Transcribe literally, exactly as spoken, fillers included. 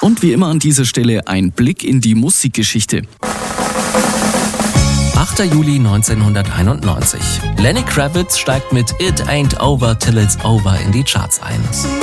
Und wie immer an dieser Stelle ein Blick in die Musikgeschichte. achter Juli neunzehnhunderteinundneunzig. Lenny Kravitz steigt mit It Ain't Over Till It's Over in die Charts ein.